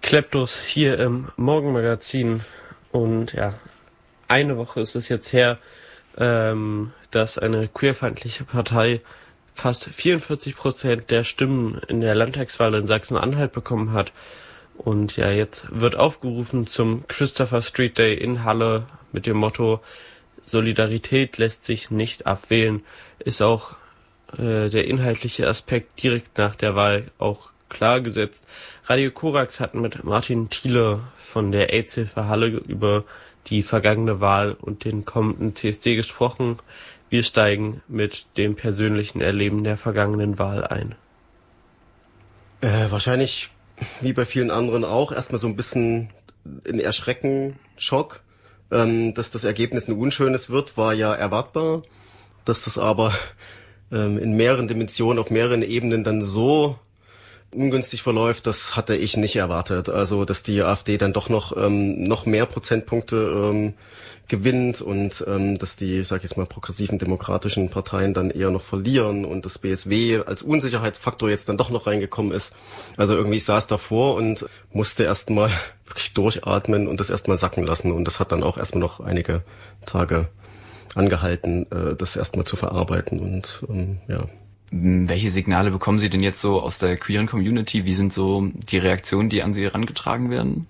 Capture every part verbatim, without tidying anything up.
Kleptos hier im Morgenmagazin. Und ja, eine Woche ist es jetzt her, ähm, dass eine queerfeindliche Partei fast vierundvierzig Prozent der Stimmen in der Landtagswahl in Sachsen-Anhalt bekommen hat. Und ja, jetzt wird aufgerufen zum Christopher Street Day in Halle mit dem Motto Solidarität lässt sich nicht abwählen. Ist auch äh, der inhaltliche Aspekt direkt nach der Wahl auch klar gesetzt. Radio Korax hat mit Martin Thiele von der AIDS-Hilfe Halle über die vergangene Wahl und den kommenden C S D gesprochen. Wir steigen mit dem persönlichen Erleben der vergangenen Wahl ein. Äh, wahrscheinlich, wie bei vielen anderen auch, erstmal so ein bisschen in Erschrecken, Schock. Ähm, dass das Ergebnis ein unschönes wird, war ja erwartbar. Dass das aber ähm, in mehreren Dimensionen, auf mehreren Ebenen dann so ungünstig verläuft, das hatte ich nicht erwartet. Also, dass die AfD dann doch noch ähm, noch mehr Prozentpunkte ähm, gewinnt und ähm, dass die, ich sag jetzt mal, progressiven demokratischen Parteien dann eher noch verlieren und das B S W als Unsicherheitsfaktor jetzt dann doch noch reingekommen ist. Also irgendwie, ich saß davor und musste erstmal wirklich durchatmen und das erstmal sacken lassen. Und das hat dann auch erstmal noch einige Tage angehalten, äh, das erstmal zu verarbeiten und ähm, ja. Welche Signale bekommen Sie denn jetzt so aus der queeren Community? Wie sind so die Reaktionen, die an Sie herangetragen werden?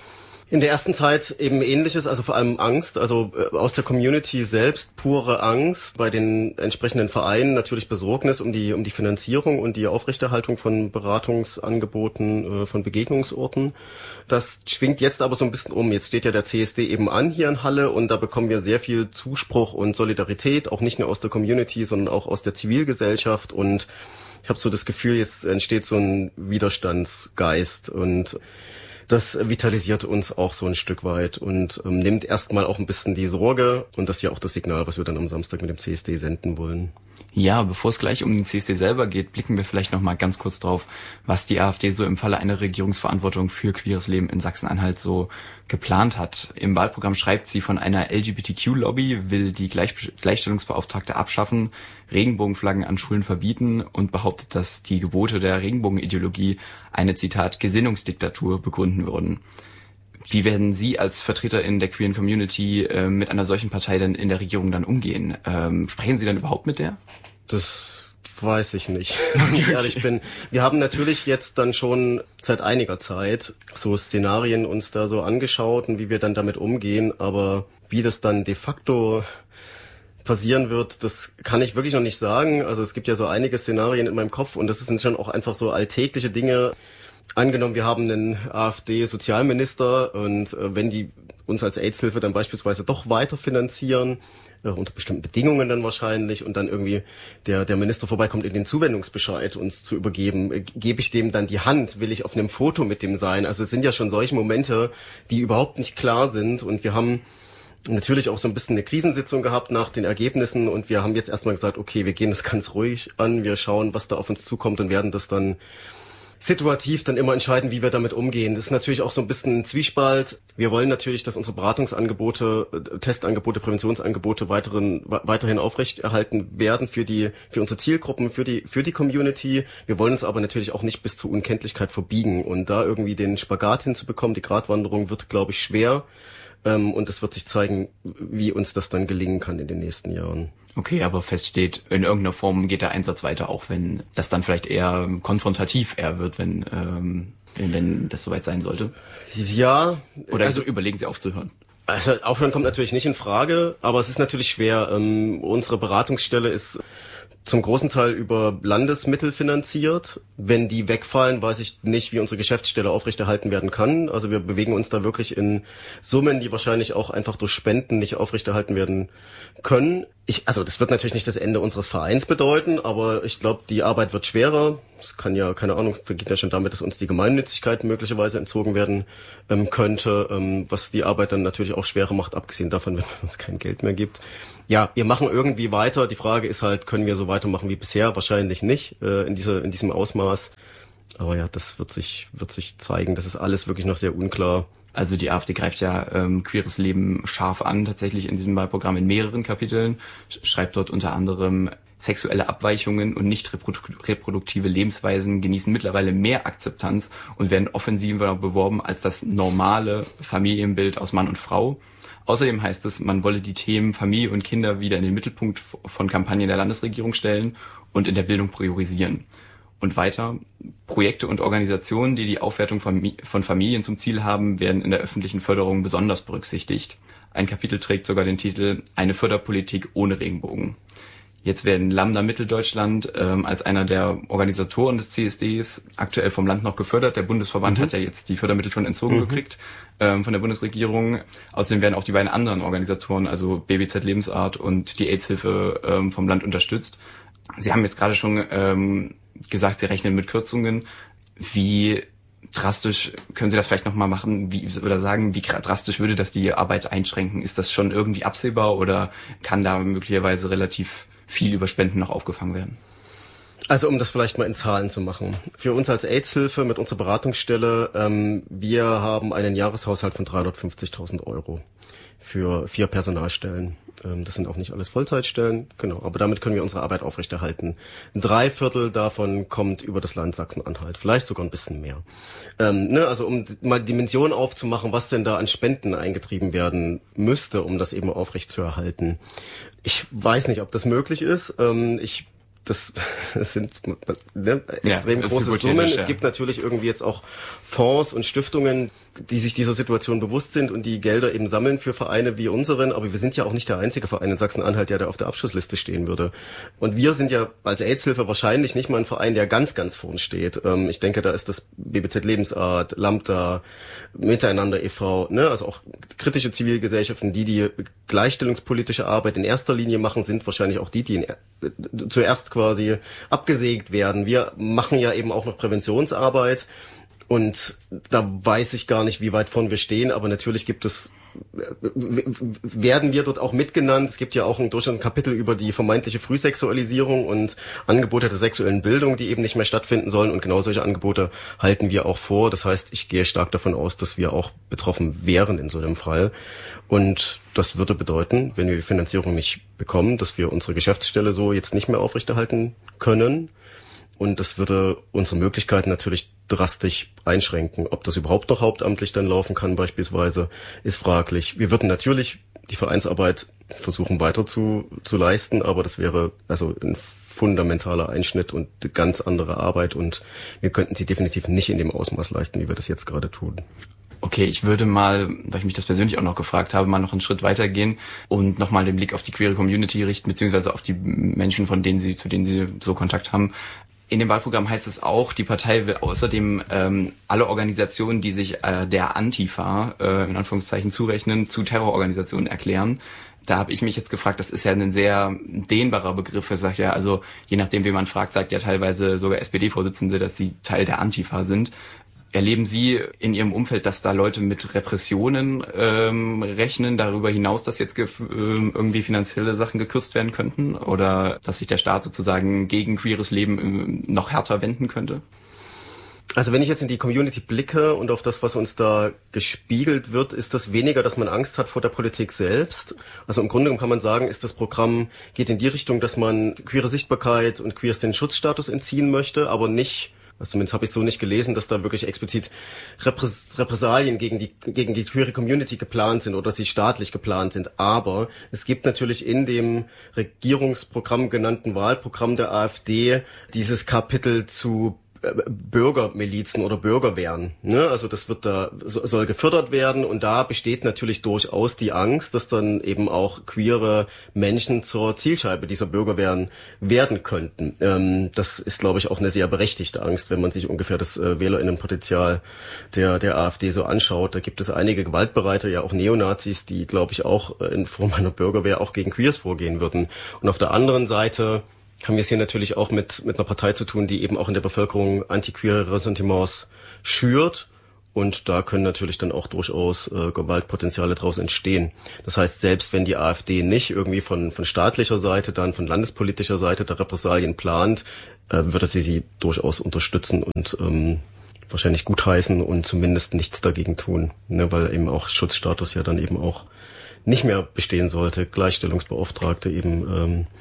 In der ersten Zeit eben Ähnliches, also vor allem Angst, also äh, aus der Community selbst pure Angst, bei den entsprechenden Vereinen natürlich Besorgnis um die um die Finanzierung und die Aufrechterhaltung von Beratungsangeboten, äh, von Begegnungsorten. Das schwingt jetzt aber so ein bisschen um. Jetzt steht ja der C S D eben an hier in Halle und da bekommen wir sehr viel Zuspruch und Solidarität, auch nicht nur aus der Community, sondern auch aus der Zivilgesellschaft und ich habe so das Gefühl, jetzt entsteht so ein Widerstandsgeist und das vitalisiert uns auch so ein Stück weit und ähm, nimmt erstmal auch ein bisschen die Sorge und das ist ja auch das Signal, was wir dann am Samstag mit dem C S D senden wollen. Ja, bevor es gleich um den C S D selber geht, blicken wir vielleicht noch mal ganz kurz drauf, was die AfD so im Falle einer Regierungsverantwortung für queeres Leben in Sachsen-Anhalt so geplant hat. Im Wahlprogramm schreibt sie von einer L G B T Q-Lobby, will die Gleich- Gleichstellungsbeauftragte abschaffen, Regenbogenflaggen an Schulen verbieten und behauptet, dass die Gebote der Regenbogenideologie eine, Zitat, Gesinnungsdiktatur begründen würden. Wie werden Sie als VertreterInnen der queeren Community äh, mit einer solchen Partei denn in der Regierung dann umgehen? Ähm, sprechen Sie dann überhaupt mit der? Das weiß ich nicht, wenn ich ehrlich bin. Wir haben natürlich jetzt dann schon seit einiger Zeit so Szenarien uns da so angeschaut und wie wir dann damit umgehen, aber wie das dann de facto passieren wird, das kann ich wirklich noch nicht sagen. Also es gibt ja so einige Szenarien in meinem Kopf und das sind schon auch einfach so alltägliche Dinge. Angenommen, wir haben einen AfD-Sozialminister und äh, wenn die uns als AIDS-Hilfe dann beispielsweise doch weiter finanzieren, äh, unter bestimmten Bedingungen dann wahrscheinlich, und dann irgendwie der der Minister vorbeikommt, in den Zuwendungsbescheid uns zu übergeben, äh, gebe ich dem dann die Hand, will ich auf einem Foto mit dem sein? Also es sind ja schon solche Momente, die überhaupt nicht klar sind und wir haben natürlich auch so ein bisschen eine Krisensitzung gehabt nach den Ergebnissen und wir haben jetzt erstmal gesagt, okay, wir gehen das ganz ruhig an, wir schauen, was da auf uns zukommt und werden das dann situativ dann immer entscheiden, wie wir damit umgehen. Das ist natürlich auch so ein bisschen ein Zwiespalt. Wir wollen natürlich, dass unsere Beratungsangebote, Testangebote, Präventionsangebote weiteren, weiterhin aufrechterhalten werden für die, für unsere Zielgruppen, für die, für die Community. Wir wollen uns aber natürlich auch nicht bis zur Unkenntlichkeit verbiegen und da irgendwie den Spagat hinzubekommen. Die Gratwanderung wird, glaube ich, schwer. Und es wird sich zeigen, wie uns das dann gelingen kann in den nächsten Jahren. Okay, aber fest steht, in irgendeiner Form geht der Einsatz weiter, auch wenn das dann vielleicht eher konfrontativ eher wird, wenn ähm, wenn, wenn das soweit sein sollte. Ja. Oder also überlegen Sie aufzuhören. Also aufhören kommt natürlich nicht in Frage, aber es ist natürlich schwer. Ähm, unsere Beratungsstelle ist zum großen Teil über Landesmittel finanziert. Wenn die wegfallen, weiß ich nicht, wie unsere Geschäftsstelle aufrechterhalten werden kann. Also wir bewegen uns da wirklich in Summen, die wahrscheinlich auch einfach durch Spenden nicht aufrechterhalten werden können. Ich, also das wird natürlich nicht das Ende unseres Vereins bedeuten, aber ich glaube, die Arbeit wird schwerer. Es kann ja, keine Ahnung, beginnt ja schon damit, dass uns die Gemeinnützigkeit möglicherweise entzogen werden ähm, könnte, ähm, was die Arbeit dann natürlich auch schwerer macht, abgesehen davon, wenn es kein Geld mehr gibt. Ja, wir machen irgendwie weiter. Die Frage ist halt, können wir so weitermachen wie bisher? Wahrscheinlich nicht äh, in dieser in diesem Ausmaß. Aber ja, das wird sich wird sich zeigen. Das ist alles wirklich noch sehr unklar. Also die AfD greift ja ähm, queeres Leben scharf an, tatsächlich in diesem Wahlprogramm in mehreren Kapiteln. Schreibt dort unter anderem, Sexuelle Abweichungen und nicht reproduktive Lebensweisen genießen mittlerweile mehr Akzeptanz und werden offensiver beworben als das normale Familienbild aus Mann und Frau. Außerdem heißt es, man wolle die Themen Familie und Kinder wieder in den Mittelpunkt von Kampagnen der Landesregierung stellen und in der Bildung priorisieren. Und weiter, Projekte und Organisationen, die die Aufwertung von Familien zum Ziel haben, werden in der öffentlichen Förderung besonders berücksichtigt. Ein Kapitel trägt sogar den Titel Eine Förderpolitik ohne Regenbogen. Jetzt werden Lambda Mitteldeutschland ähm, als einer der Organisatoren des C S Ds aktuell vom Land noch gefördert. Der Bundesverband mhm. hat ja jetzt die Fördermittel schon entzogen mhm. gekriegt ähm, von der Bundesregierung. Außerdem werden auch die beiden anderen Organisatoren, also B B Z Lebensart und die AIDS-Hilfe ähm, vom Land unterstützt. Sie haben jetzt gerade schon ähm, gesagt, Sie rechnen mit Kürzungen. Wie drastisch können Sie das vielleicht nochmal machen, wie, oder sagen, wie drastisch würde das die Arbeit einschränken? Ist das schon irgendwie absehbar oder kann da möglicherweise relativ viel über Spenden noch aufgefangen werden? Also um das vielleicht mal in Zahlen zu machen. Für uns als AIDS-Hilfe mit unserer Beratungsstelle, ähm, wir haben einen Jahreshaushalt von dreihundertfünfzigtausend Euro für vier Personalstellen. Ähm, das sind auch nicht alles Vollzeitstellen, genau, aber damit können wir unsere Arbeit aufrechterhalten. Drei Viertel davon kommt über das Land Sachsen-Anhalt, vielleicht sogar ein bisschen mehr. Ähm, ne, also um mal die Dimension aufzumachen, was denn da an Spenden eingetrieben werden müsste, um das eben aufrechtzuerhalten. Ich weiß nicht, ob das möglich ist. Ähm, ich Das, das sind ne, extrem ja, große Summen. Ja. Es gibt natürlich irgendwie jetzt auch Fonds und Stiftungen, die sich dieser Situation bewusst sind und die Gelder eben sammeln für Vereine wie unseren. Aber wir sind ja auch nicht der einzige Verein in Sachsen-Anhalt, der da auf der Abschlussliste stehen würde. Und wir sind ja als AIDS-Hilfe wahrscheinlich nicht mal ein Verein, der ganz, ganz vorn steht. Ähm, ich denke, da ist das B B Z Lebensart, Lambda, Miteinander e V, ne, also auch kritische Zivilgesellschaften, die die gleichstellungspolitische Arbeit in erster Linie machen, sind wahrscheinlich auch die, die in, äh, zuerst quasi abgesägt werden. Wir machen ja eben auch noch Präventionsarbeit. Und da weiß ich gar nicht, wie weit von wir stehen, aber natürlich gibt es, werden wir dort auch mitgenannt. Es gibt ja auch ein durchaus ein Kapitel über die vermeintliche Frühsexualisierung und Angebote der sexuellen Bildung, die eben nicht mehr stattfinden sollen. Und genau solche Angebote halten wir auch vor. Das heißt, ich gehe stark davon aus, dass wir auch betroffen wären in so einem Fall. Und das würde bedeuten, wenn wir die Finanzierung nicht bekommen, dass wir unsere Geschäftsstelle so jetzt nicht mehr aufrechterhalten können. Und das würde unsere Möglichkeiten natürlich drastisch einschränken. Ob das überhaupt noch hauptamtlich dann laufen kann beispielsweise, ist fraglich. Wir würden natürlich die Vereinsarbeit versuchen weiter zu, zu leisten, aber das wäre also ein fundamentaler Einschnitt und eine ganz andere Arbeit und wir könnten sie definitiv nicht in dem Ausmaß leisten, wie wir das jetzt gerade tun. Okay, ich würde mal, weil ich mich das persönlich auch noch gefragt habe, mal noch einen Schritt weitergehen und nochmal den Blick auf die queere Community richten, beziehungsweise auf die Menschen, von denen Sie, zu denen Sie so Kontakt haben. In dem Wahlprogramm heißt es auch, die Partei will außerdem ähm, alle Organisationen, die sich äh, der Antifa äh, in Anführungszeichen zurechnen, zu Terrororganisationen erklären. Da habe ich mich jetzt gefragt, das ist ja ein sehr dehnbarer Begriff. Er sagt ja, also je nachdem, wen man fragt, sagt ja teilweise sogar S P D-Vorsitzende, dass sie Teil der Antifa sind. Erleben Sie in Ihrem Umfeld, dass da Leute mit Repressionen ähm, rechnen, darüber hinaus, dass jetzt ge- irgendwie finanzielle Sachen gekürzt werden könnten oder dass sich der Staat sozusagen gegen queeres Leben ähm, noch härter wenden könnte? Also wenn ich jetzt in die Community blicke und auf das, was uns da gespiegelt wird, ist das weniger, dass man Angst hat vor der Politik selbst. Also im Grunde kann man sagen, ist das Programm, geht in die Richtung, dass man queere Sichtbarkeit und queers den Schutzstatus entziehen möchte, aber nicht, also zumindest habe ich so nicht gelesen, dass da wirklich explizit Repräs- Repressalien gegen die gegen die queere Community geplant sind oder sie staatlich geplant sind. Aber es gibt natürlich in dem Regierungsprogramm genannten Wahlprogramm der AfD dieses Kapitel zu Bürgermilizen oder Bürgerwehren. Ne? Also das wird da soll gefördert werden und da besteht natürlich durchaus die Angst, dass dann eben auch queere Menschen zur Zielscheibe dieser Bürgerwehren werden könnten. Ähm, das ist, glaube ich, auch eine sehr berechtigte Angst, wenn man sich ungefähr das äh, WählerInnenpotenzial der der AfD so anschaut. Da gibt es einige Gewaltbereite, ja auch Neonazis, die, glaube ich, auch in Form einer Bürgerwehr auch gegen Queers vorgehen würden. Und auf der anderen Seite haben wir es hier natürlich auch mit mit einer Partei zu tun, die eben auch in der Bevölkerung antiqueere Ressentiments schürt. Und da können natürlich dann auch durchaus äh, Gewaltpotenziale daraus entstehen. Das heißt, selbst wenn die AfD nicht irgendwie von von staatlicher Seite, dann von landespolitischer Seite der Repressalien plant, äh, würde sie sie durchaus unterstützen und ähm, wahrscheinlich gutheißen und zumindest nichts dagegen tun. Ne, weil eben auch Schutzstatus ja dann eben auch nicht mehr bestehen sollte. Gleichstellungsbeauftragte eben ähm,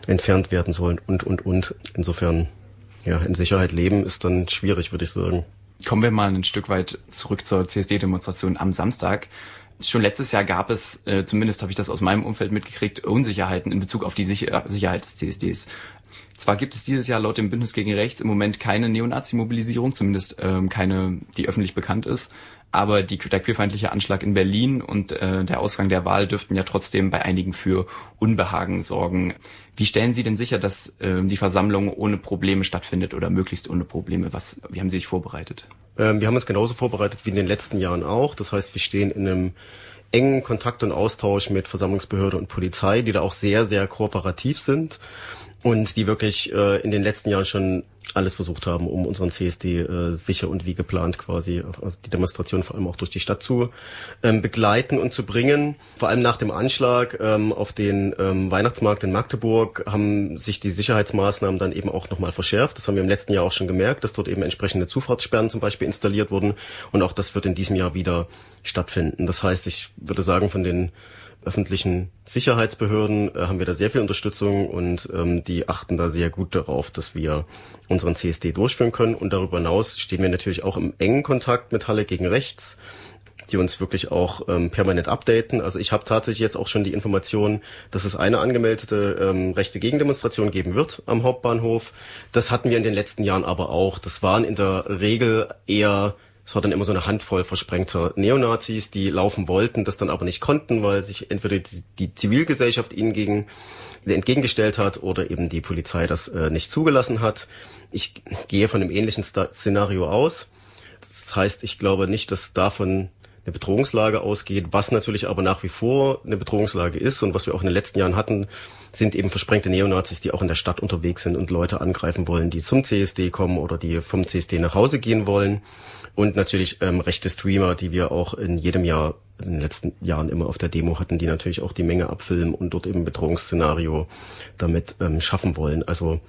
entfernt werden sollen und, und, und. Insofern, ja, in Sicherheit leben ist dann schwierig, würde ich sagen. Kommen wir mal ein Stück weit zurück zur C S D-Demonstration am Samstag. Schon letztes Jahr gab es, äh, zumindest habe ich das aus meinem Umfeld mitgekriegt, Unsicherheiten in Bezug auf die Sicher- Sicherheit des C S Ds. Zwar gibt es dieses Jahr laut dem Bündnis gegen Rechts im Moment keine Neonazi-Mobilisierung, zumindest ähm, keine, die öffentlich bekannt ist, aber die, der queerfeindliche Anschlag in Berlin und äh, der Ausgang der Wahl dürften ja trotzdem bei einigen für Unbehagen sorgen. Wie stellen Sie denn sicher, dass äh, die Versammlung ohne Probleme stattfindet oder möglichst ohne Probleme? Was, wie haben Sie sich vorbereitet? Ähm, wir haben uns genauso vorbereitet wie in den letzten Jahren auch. Das heißt, wir stehen in einem engen Kontakt und Austausch mit Versammlungsbehörde und Polizei, die da auch sehr, sehr kooperativ sind und die wirklich äh, in den letzten Jahren schon alles versucht haben, um unseren C S D äh, sicher und wie geplant quasi auf, auf die Demonstration vor allem auch durch die Stadt zu ähm, begleiten und zu bringen. Vor allem nach dem Anschlag ähm, auf den ähm, Weihnachtsmarkt in Magdeburg haben sich die Sicherheitsmaßnahmen dann eben auch nochmal verschärft. Das haben wir im letzten Jahr auch schon gemerkt, dass dort eben entsprechende Zufahrtssperren zum Beispiel installiert wurden und auch das wird in diesem Jahr wieder stattfinden. Das heißt, ich würde sagen, von den öffentlichen Sicherheitsbehörden äh, haben wir da sehr viel Unterstützung und ähm, die achten da sehr gut darauf, dass wir unseren C S D durchführen können. Und darüber hinaus stehen wir natürlich auch im engen Kontakt mit Halle gegen Rechts, die uns wirklich auch ähm, permanent updaten. Also ich habe tatsächlich jetzt auch schon die Information, dass es eine angemeldete ähm, rechte Gegendemonstration geben wird am Hauptbahnhof. Das hatten wir in den letzten Jahren aber auch. Das waren in der Regel eher... Es war dann immer so eine Handvoll versprengter Neonazis, die laufen wollten, das dann aber nicht konnten, weil sich entweder die, die Zivilgesellschaft ihnen gegen, entgegengestellt hat oder eben die Polizei das äh, nicht zugelassen hat. Ich gehe von einem ähnlichen Szenario aus. Das heißt, ich glaube nicht, dass davon eine Bedrohungslage ausgeht. Was natürlich aber nach wie vor eine Bedrohungslage ist und was wir auch in den letzten Jahren hatten, sind eben versprengte Neonazis, die auch in der Stadt unterwegs sind und Leute angreifen wollen, die zum C S D kommen oder die vom C S D nach Hause gehen wollen. Und natürlich ähm, rechte Streamer, die wir auch in jedem Jahr, in den letzten Jahren immer auf der Demo hatten, die natürlich auch die Menge abfilmen und dort eben ein Bedrohungsszenario damit ähm, schaffen wollen. Also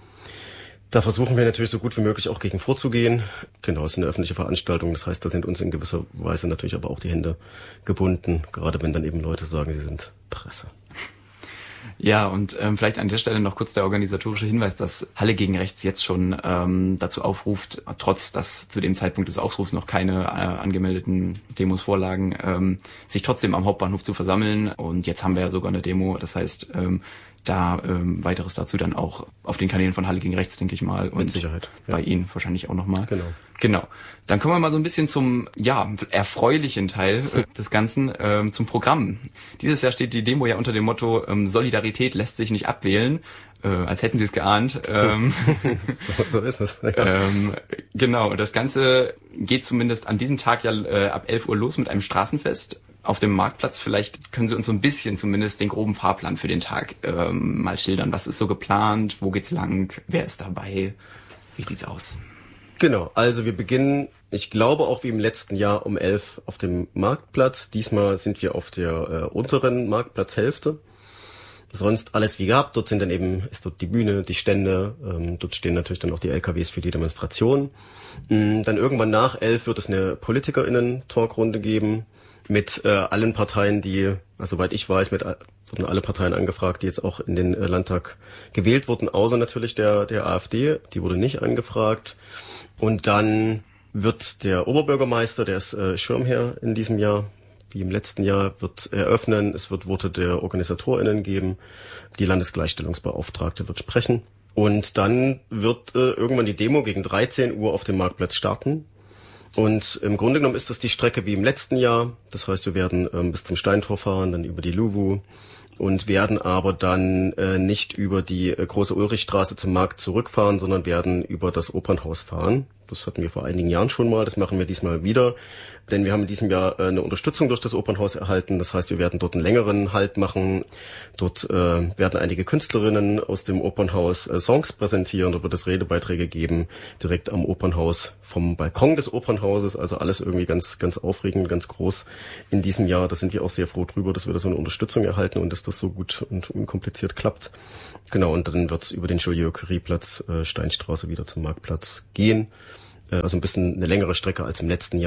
da versuchen wir natürlich so gut wie möglich auch gegen vorzugehen. Genau, es ist eine öffentliche Veranstaltung, das heißt, da sind uns in gewisser Weise natürlich aber auch die Hände gebunden, gerade wenn dann eben Leute sagen, sie sind Presse. Ja, und ähm, vielleicht an der Stelle noch kurz der organisatorische Hinweis, dass Halle gegen Rechts jetzt schon ähm, dazu aufruft, trotz dass zu dem Zeitpunkt des Aufrufs noch keine äh, angemeldeten Demos vorlagen, ähm, sich trotzdem am Hauptbahnhof zu versammeln. Und jetzt haben wir ja sogar eine Demo, das heißt, ähm, da ähm, weiteres dazu dann auch auf den Kanälen von Halle gegen Rechts, denke ich mal. Und mit Sicherheit. Ja. Bei Ihnen wahrscheinlich auch nochmal. Genau. Genau. Dann kommen wir mal so ein bisschen zum, ja, erfreulichen Teil des Ganzen, ähm, zum Programm. Dieses Jahr steht die Demo ja unter dem Motto, ähm, Solidarität lässt sich nicht abwählen. Äh, als hätten Sie es geahnt. Ähm, so, so ist es. Ja. ähm, genau. Das Ganze geht zumindest an diesem Tag ja äh, ab elf Uhr los mit einem Straßenfest auf dem Marktplatz. Vielleicht können Sie uns so ein bisschen zumindest den groben Fahrplan für den Tag ähm, mal schildern. Was ist so geplant? Wo geht's lang? Wer ist dabei? Wie sieht's aus? Genau, also wir beginnen, ich glaube auch wie im letzten Jahr um elf auf dem Marktplatz. Diesmal sind wir auf der äh, unteren Marktplatzhälfte. Sonst alles wie gehabt. Dort sind dann eben, ist dort die Bühne, die Stände. Ähm, dort stehen natürlich dann auch die L K Ws für die Demonstration. Ähm, dann irgendwann nach elf wird es eine PolitikerInnen-Talkrunde geben mit äh, allen Parteien, die, also soweit ich weiß, mit wurden alle Parteien angefragt, die jetzt auch in den äh, Landtag gewählt wurden, außer natürlich der der AfD. Die wurde nicht angefragt. Und dann wird der Oberbürgermeister, der ist äh, Schirmherr in diesem Jahr, wie im letzten Jahr, wird eröffnen. Es wird Worte der OrganisatorInnen geben. Die Landesgleichstellungsbeauftragte wird sprechen. Und dann wird äh, irgendwann die Demo gegen dreizehn Uhr auf dem Marktplatz starten. Und im Grunde genommen ist das die Strecke wie im letzten Jahr. Das heißt, wir werden ähm, bis zum Steintor fahren, dann über die Luwu und werden aber dann äh, nicht über die äh, große Ulrichstraße zum Markt zurückfahren, sondern werden über das Opernhaus fahren. Das hatten wir vor einigen Jahren schon mal, das machen wir diesmal wieder, denn wir haben in diesem Jahr äh, eine Unterstützung durch das Opernhaus erhalten. Das heißt, wir werden dort einen längeren Halt machen. Dort äh, werden einige Künstlerinnen aus dem Opernhaus äh, Songs präsentieren. Dort wird es Redebeiträge geben, direkt am Opernhaus, vom Balkon des Opernhauses. Also alles irgendwie ganz, ganz aufregend, ganz groß in diesem Jahr. Da sind wir auch sehr froh drüber, dass wir da so eine Unterstützung erhalten und dass das so gut und unkompliziert klappt. Genau, und dann wird es über den Joliot-Curie-Platz, äh, Steinstraße wieder zum Marktplatz gehen. Also ein bisschen eine längere Strecke als im letzten Jahr.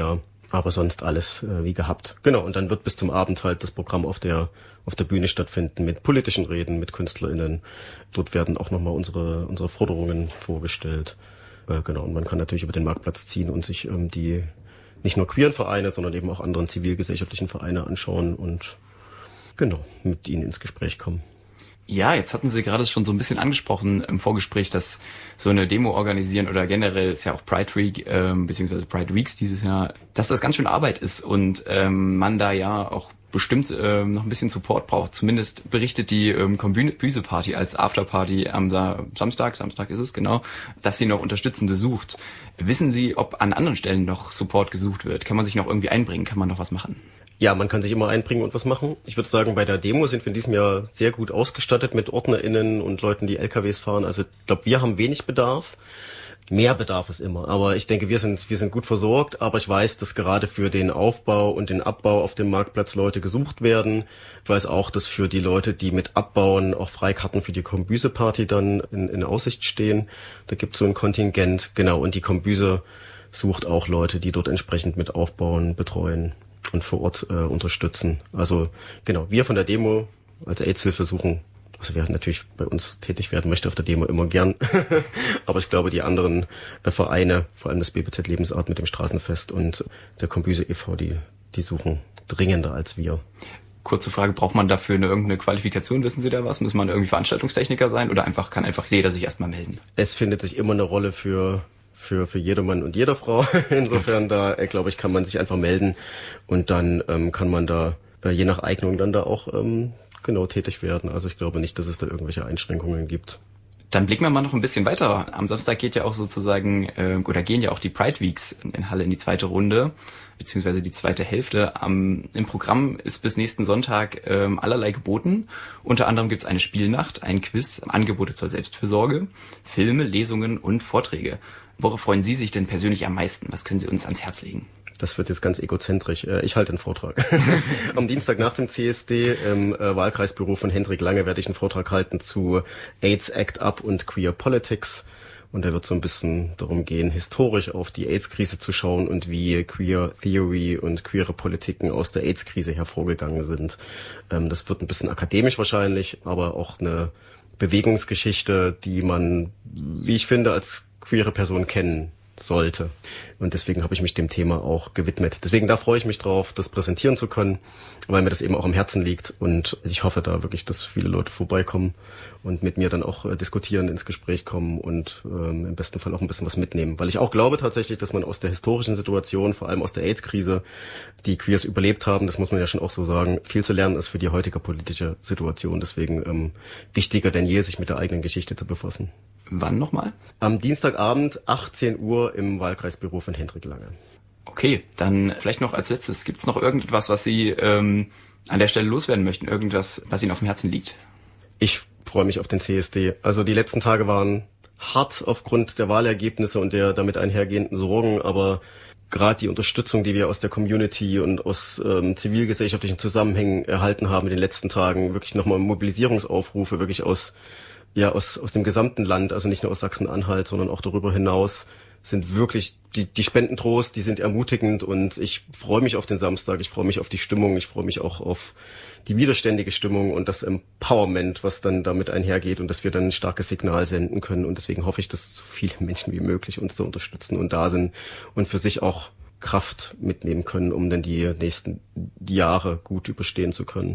Aber sonst alles äh, wie gehabt. Genau, und dann wird bis zum Abend halt das Programm auf der auf der Bühne stattfinden mit politischen Reden, mit KünstlerInnen. Dort werden auch nochmal unsere unsere Forderungen vorgestellt. Äh, genau, und man kann natürlich über den Marktplatz ziehen und sich ähm, die nicht nur queeren Vereine, sondern eben auch anderen zivilgesellschaftlichen Vereine anschauen und genau, mit ihnen ins Gespräch kommen. Ja, jetzt hatten Sie gerade schon so ein bisschen angesprochen im Vorgespräch, dass so eine Demo organisieren oder generell ist ja auch Pride Week, ähm, beziehungsweise Pride Weeks dieses Jahr, dass das ganz schön Arbeit ist und ähm, man da ja auch bestimmt ähm, noch ein bisschen Support braucht. Zumindest berichtet die ähm, Kombüse-Party als Afterparty am Sa- Samstag, Samstag ist es, genau, dass sie noch Unterstützende sucht. Wissen Sie, ob an anderen Stellen noch Support gesucht wird? Kann man sich noch irgendwie einbringen? Kann man noch was machen? Ja, man kann sich immer einbringen und was machen. Ich würde sagen, bei der Demo sind wir in diesem Jahr sehr gut ausgestattet mit OrdnerInnen und Leuten, die L K Ws fahren. Also ich glaube, wir haben wenig Bedarf. Mehr Bedarf ist immer. Aber ich denke, wir sind wir sind gut versorgt. Aber ich weiß, dass gerade für den Aufbau und den Abbau auf dem Marktplatz Leute gesucht werden. Ich weiß auch, dass für die Leute, die mit abbauen, auch Freikarten für die Kombüse-Party dann in, in Aussicht stehen. Da gibt es so ein Kontingent. Genau, und die Kombüse sucht auch Leute, die dort entsprechend mit aufbauen, betreuen und vor Ort äh, unterstützen. Also genau, wir von der Demo als AIDS-Hilfe suchen, also wer natürlich bei uns tätig werden möchte auf der Demo, immer gern. Aber ich glaube, die anderen äh, Vereine, vor allem das B B Z Lebensart mit dem Straßenfest und der Kombüse e V, die, die suchen dringender als wir. Kurze Frage, braucht man dafür eine irgendeine Qualifikation? Wissen Sie da was? Muss man irgendwie Veranstaltungstechniker sein oder einfach kann einfach jeder sich erstmal melden? Es findet sich immer eine Rolle für für für jedermann und jeder Frau. Insofern da, äh, glaube ich, kann man sich einfach melden und dann ähm, kann man da äh, je nach Eignung dann da auch ähm, genau tätig werden. Also ich glaube nicht, dass es da irgendwelche Einschränkungen gibt. Dann blicken wir mal noch ein bisschen weiter. Am Samstag geht ja auch sozusagen, äh, oder gehen ja auch die Pride Weeks in, in Halle in die zweite Runde, beziehungsweise die zweite Hälfte. Am, im Programm ist bis nächsten Sonntag ähm, allerlei geboten. Unter anderem gibt's eine Spielnacht, ein Quiz, Angebote zur Selbstfürsorge, Filme, Lesungen und Vorträge. Worauf freuen Sie sich denn persönlich am meisten? Was können Sie uns ans Herz legen? Das wird jetzt ganz egozentrisch. Ich halte einen Vortrag. Am Dienstag nach dem C S D im Wahlkreisbüro von Hendrik Lange werde ich einen Vortrag halten zu AIDS Act Up und Queer Politics. Und da wird so ein bisschen darum gehen, historisch auf die AIDS-Krise zu schauen und wie Queer Theory und queere Politiken aus der AIDS-Krise hervorgegangen sind. Das wird ein bisschen akademisch wahrscheinlich, aber auch eine Bewegungsgeschichte, die man, wie ich finde, als queere Person kennen sollte. Und deswegen habe ich mich dem Thema auch gewidmet. Deswegen da freue ich mich drauf, das präsentieren zu können, weil mir das eben auch am Herzen liegt. Und ich hoffe da wirklich, dass viele Leute vorbeikommen und mit mir dann auch äh, diskutieren, ins Gespräch kommen und ähm, im besten Fall auch ein bisschen was mitnehmen. Weil ich auch glaube tatsächlich, dass man aus der historischen Situation, vor allem aus der AIDS-Krise, die Queers überlebt haben, das muss man ja schon auch so sagen, viel zu lernen ist für die heutige politische Situation. Deswegen ähm, wichtiger denn je, sich mit der eigenen Geschichte zu befassen. Wann nochmal? Am Dienstagabend, achtzehn Uhr im Wahlkreisbüro von Hendrik Lange. Okay, dann vielleicht noch als letztes, gibt's noch irgendetwas, was Sie ähm, an der Stelle loswerden möchten? Irgendwas, was Ihnen auf dem Herzen liegt? Ich freue mich auf den C S D. Also die letzten Tage waren hart aufgrund der Wahlergebnisse und der damit einhergehenden Sorgen, aber gerade die Unterstützung, die wir aus der Community und aus ähm, zivilgesellschaftlichen Zusammenhängen erhalten haben in den letzten Tagen, wirklich nochmal Mobilisierungsaufrufe, wirklich aus ja aus aus dem gesamten Land, also nicht nur aus Sachsen-Anhalt, sondern auch darüber hinaus, sind wirklich, die die spenden Trost, die sind ermutigend und ich freue mich auf den Samstag, ich freue mich auf die Stimmung, ich freue mich auch auf die widerständige Stimmung und das Empowerment, was dann damit einhergeht und dass wir dann ein starkes Signal senden können und deswegen hoffe ich, dass so viele Menschen wie möglich uns da unterstützen und da sind und für sich auch Kraft mitnehmen können, um dann die nächsten Jahre gut überstehen zu können.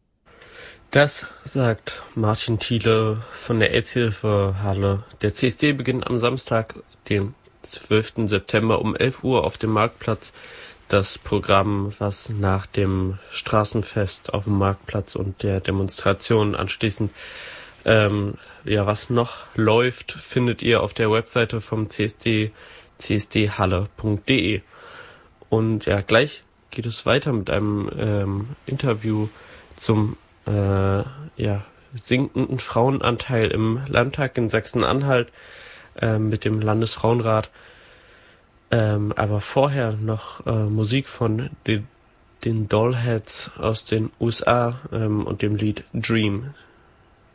Das sagt Martin Thiele von der AIDS-Hilfe Halle. Der C S D beginnt am Samstag, den zwölften September um elf Uhr auf dem Marktplatz. Das Programm, was nach dem Straßenfest auf dem Marktplatz und der Demonstration anschließend, ähm, ja, was noch läuft, findet ihr auf der Webseite vom C S D, c s d halle punkt d e. Und ja, gleich geht es weiter mit einem ähm, Interview zum Äh, ja, sinkenden Frauenanteil im Landtag in Sachsen-Anhalt äh, mit dem Landesfrauenrat. Ähm, aber vorher noch äh, Musik von den, den Dollheads aus den U S A ähm, und dem Lied Dream.